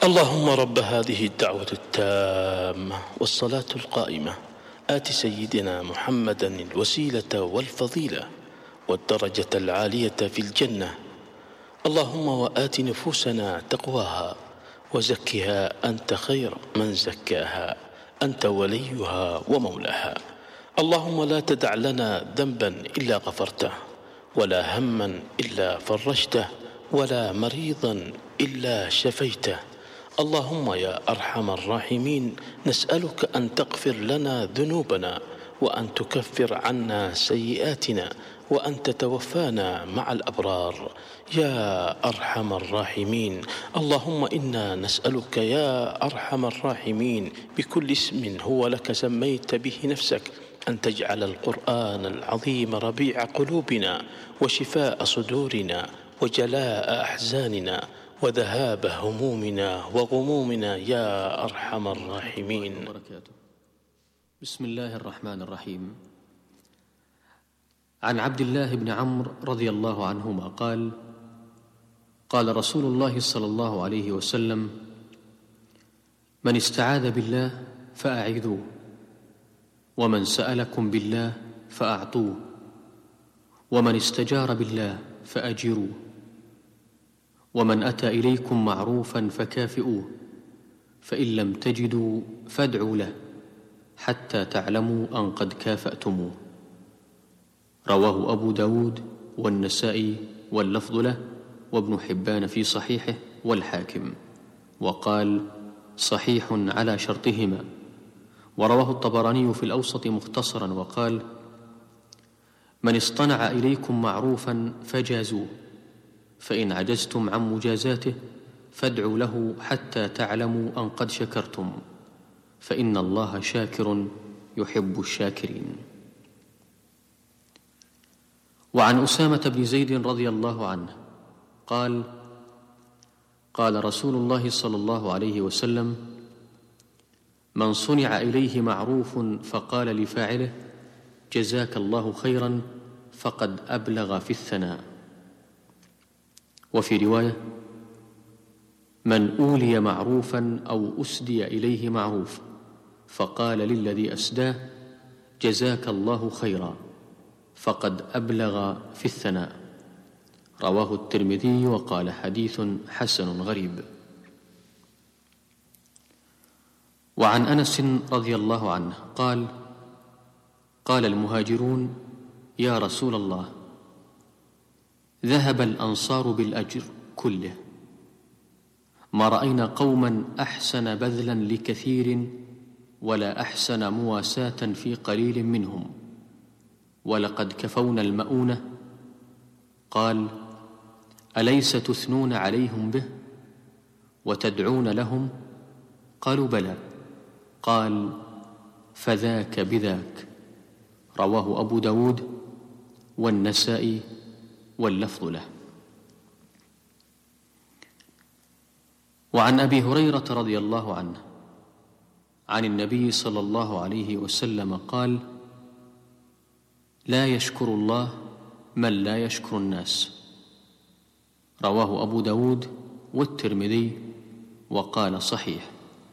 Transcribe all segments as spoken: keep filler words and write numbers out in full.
اللهم رب هذه الدعوة التامة والصلاة القائمة آت سيدنا محمدا الوسيلة والفضيلة والدرجة العالية في الجنة. اللهم وآت نفوسنا تقواها وزكها أنت خير من زكاها، أنت وليها ومولاها. اللهم لا تدع لنا ذنبا إلا غفرته، ولا هما إلا فرجته، ولا مريضا إلا شفيته. اللهم يا أرحم الراحمين، نسألك أن تغفر لنا ذنوبنا، وأن تكفر عنا سيئاتنا، وأن تتوفانا مع الأبرار يا أرحم الراحمين. اللهم إنا نسألك يا أرحم الراحمين بكل اسم هو لك سميت به نفسك أن تجعل القرآن العظيم ربيع قلوبنا وشفاء صدورنا وجلاء أحزاننا وذهاب همومنا وغمومنا يا أرحم الراحمين. بسم الله الرحمن الرحيم. عن عبد الله بن عمرو رضي الله عنهما قال: قال رسول الله صلى الله عليه وسلم: من استعاذ بالله فأعيذوه، ومن سألكم بالله فأعطوه، ومن استجار بالله فأجروه، ومن أتى إليكم معروفا فكافئوه، فإن لم تجدوا فادعوا له حتى تعلموا أن قد كافأتموه. رواه أبو داود والنسائي واللفظ له، وابن حبان في صحيحه، والحاكم، وقال: صحيح على شرطهما. ورواه الطبراني في الأوسط مختصرا وقال: من اصطنع إليكم معروفا فجازوه، فإن عجزتم عن مجازاته فادعوا له حتى تعلموا أن قد شكرتم، فإن الله شاكر يحب الشاكرين. وعن أسامة بن زيد رضي الله عنه قال: قال رسول الله صلى الله عليه وسلم: من صنع إليه معروف فقال لفاعله جزاك الله خيرا فقد أبلغ في الثناء. وفي رواية: من أولي معروفا أو أسدي إليه معروف فقال للذي أسداه جزاك الله خيرا فقد أبلغ في الثناء. رواه الترمذي وقال: حديث حسن غريب. وعن أنس رضي الله عنه قال: قال المهاجرون: يا رسول الله، ذهب الأنصار بالأجر كله، ما رأينا قوما أحسن بذلا لكثير ولا أحسن مواساة في قليل منهم، ولقد كفونا المؤونة. قال: أليس تثنون عليهم به وتدعون لهم؟ قالوا: بلى. قال: فذاك بذاك. رواه أبو داود والنسائي واللفظ له. وعن أبي هريرة رضي الله عنه عن النبي صلى الله عليه وسلم قال: لا يشكر الله من لا يشكر الناس. رواه أبو داود والترمذي وقال: صحيح.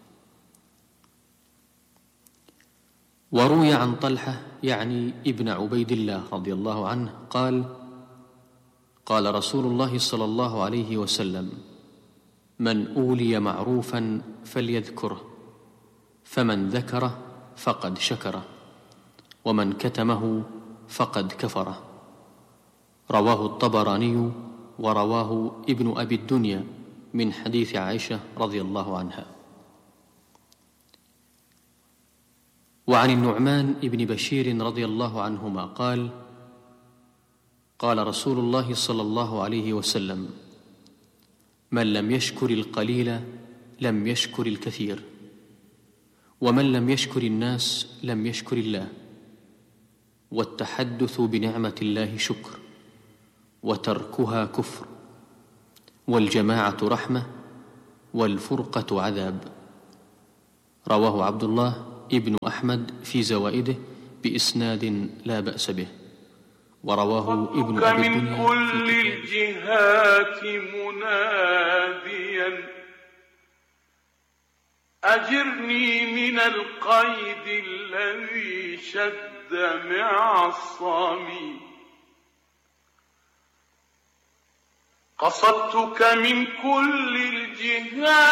وروي عن طلحة يعني ابن عبيد الله رضي الله عنه قال: قال رسول الله صلى الله عليه وسلم: من أولي معروفا فليذكره، فمن ذكره فقد شكره، ومن كتمه فقد كفره. رواه الطبراني ورواه ابن أبي الدنيا من حديث عائشة رضي الله عنها. وعن النعمان ابن بشير رضي الله عنهما قال: قال رسول الله صلى الله عليه وسلم: من لم يشكر القليل لم يشكر الكثير، ومن لم يشكر الناس لم يشكر الله. والتحدث بنعمة الله شكر، وتركها كفر، والجماعة رحمة، والفرقة عذاب. رواه عبد الله ابن أحمد في زوائده بإسناد لا بأس به. ورواه ابن أبي الدنيا من كل الجهات مناديا أجرني من القيد الذي شد معصمي، قصدتك من كل الجهات